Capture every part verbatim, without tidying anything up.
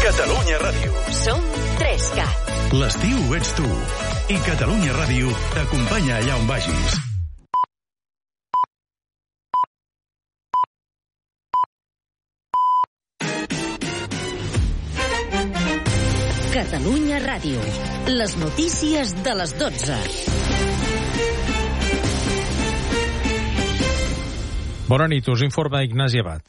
Catalunya Ràdio. Som tres cat. L'estiu ets tu. I Catalunya Ràdio t'acompanya allà on vagis. Catalunya Ràdio. Les notícies de les dotze. Bona nit, us informa Ignasi Abad.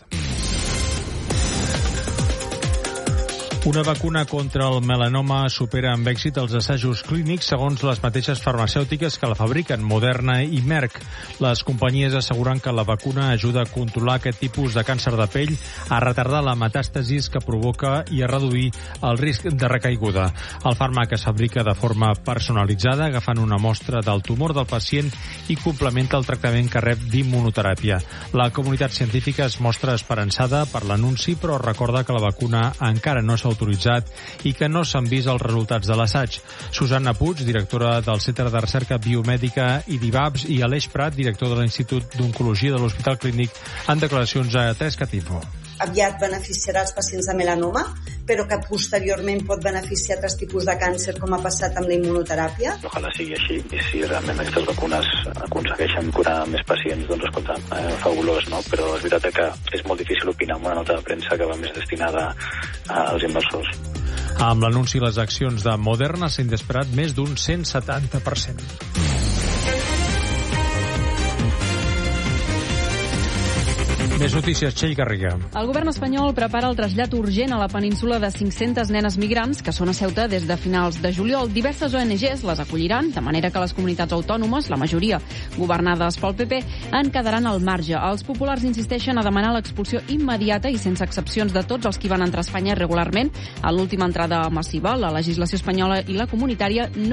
Una vacuna contra el melanoma supera amb èxit els assajos clínics segons les mateixes farmacèutiques que la fabriquen, Moderna i Merck. Les companyies asseguren que la vacuna ajuda a controlar aquest tipus de càncer de pell, a retardar la metàstasis que provoca i a reduir el risc de recaiguda. El fàrmac es fabrica de forma personalitzada, agafant una mostra del tumor del pacient i complementa el tractament que rep d'immunoteràpia. La comunitat científica es mostra esperançada per l'anunci, però recorda que la vacuna encara no s'ha autoritzat i que no s'han vist els resultats de l'assaig. Susanna Puig, directora del Centre de Recerca Biomèdica i d'I V A B S, i Aleix Prat, director de l'Institut d'Oncologia de l'Hospital Clínic, en declaracions a tres cat info. Aviat beneficiarà els pacients de melanoma, però que posteriorment pot beneficiar altres tipus de càncer, com ha passat amb la immunoteràpia. Ojalà sigui així, i si realment aquestes vacunes aconsegueixen curar més pacients, doncs escolta, eh, fabulós, no? Però és veritat que és molt difícil opinar amb una nota de premsa que va més destinada als inversors. Amb l'anunci, les accions de Moderna s'han disparat més d'un cent setanta per cent. Més notícies, Txell Garriga. El govern espanyol prepara el trasllat urgent a la península de cinc-centes nenes migrants que són a Ceuta des de finals de juliol. Diverses O N Ges les acolliran, de manera que les comunitats autònomes, la majoria governades pel P P, en quedaran al marge. Els populars insisteixen a demanar l'expulsió immediata i sense excepcions de tots els que van entrar a Espanya irregularment. A l'última entrada massiva, la legislació espanyola i la comunitària no